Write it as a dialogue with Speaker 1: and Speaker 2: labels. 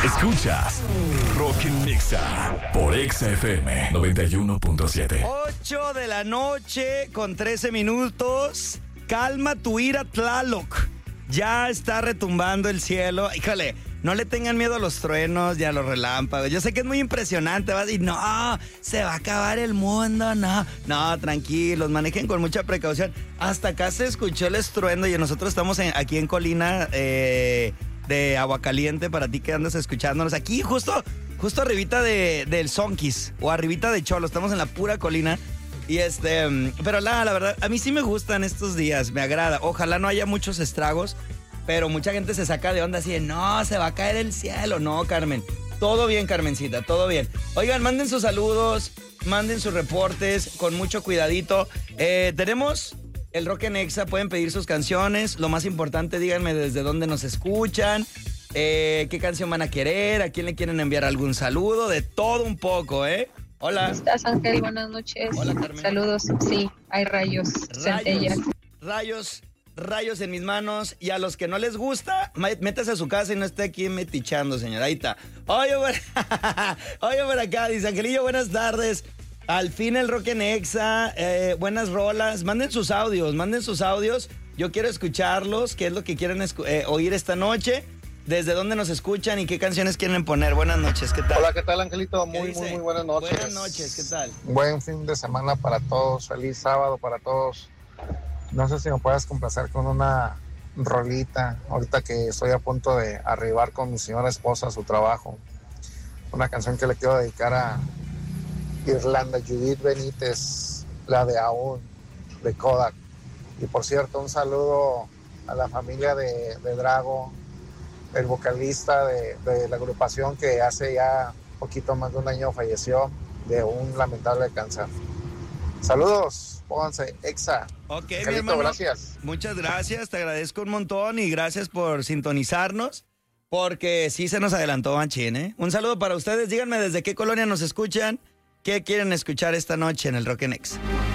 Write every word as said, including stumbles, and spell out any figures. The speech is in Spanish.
Speaker 1: Escuchas Rock en Nexa por Exa F M noventa y uno punto siete.
Speaker 2: ocho de la noche con trece minutos. Calma tu ira, Tlaloc. Ya está retumbando el cielo. Híjole, no le tengan miedo a los truenos y a los relámpagos. Yo sé que es muy impresionante. Vas a decir, no, se va a acabar el mundo, no. No, tranquilos, manejen con mucha precaución. Hasta acá se escuchó el estruendo y nosotros estamos en, aquí en Colina eh, de Aguacaliente, para ti que andas escuchándonos. Aquí justo, justo arribita de, del Sonquis o arribita de Cholo. Estamos en la pura colina. Y este, pero la, la verdad, a mí sí me gustan estos días, me agrada. Ojalá no haya muchos estragos, pero mucha gente se saca de onda así de, no, se va a caer el cielo. No, Carmen, todo bien, Carmencita, todo bien. Oigan, manden sus saludos, manden sus reportes con mucho cuidadito. Eh, tenemos el Rock en Exa, pueden pedir sus canciones. Lo más importante, díganme desde dónde nos escuchan, eh, qué canción van a querer, a quién le quieren enviar algún saludo, de todo un poco, ¿eh? Hola.
Speaker 3: ¿Cómo estás, Ángel? Buenas noches.
Speaker 2: Hola, Carmen.
Speaker 3: Saludos. Sí, hay rayos, centellas.
Speaker 2: Rayos, rayos, rayos en mis manos. Y a los que no les gusta, métase a su casa y no esté aquí metichando, señora. Ahí está. Oye, por, oye, por acá, dice Angelillo, buenas tardes. Al fin el Rock en Exa, eh, buenas rolas. Manden sus audios, manden sus audios. Yo quiero escucharlos, qué es lo que quieren eh, oír esta noche. ¿Desde dónde nos escuchan y qué canciones quieren poner? Buenas noches, ¿qué tal?
Speaker 4: Hola, ¿qué tal, Angelito? Muy, muy, muy buenas noches.
Speaker 2: Buenas noches, ¿qué tal?
Speaker 4: Buen fin de semana para todos, feliz sábado para todos. No sé si me puedes complacer con una rolita, ahorita que estoy a punto de arribar con mi señora esposa a su trabajo. Una canción que le quiero dedicar a Irlanda, Judith Benítez, la de Aún, de Kodak. Y por cierto, un saludo a la familia de, de Drago, el vocalista de, de la agrupación que hace ya poquito más de un año falleció de un lamentable cáncer. Saludos, pónganse Exa.
Speaker 2: Ok,
Speaker 4: Carito,
Speaker 2: mi hermano,
Speaker 4: gracias.
Speaker 2: Muchas gracias, te agradezco un montón y gracias por sintonizarnos, porque sí se nos adelantó Machín, ¿eh? Un saludo para ustedes, díganme desde qué colonia nos escuchan, qué quieren escuchar esta noche en el Rock en Exa.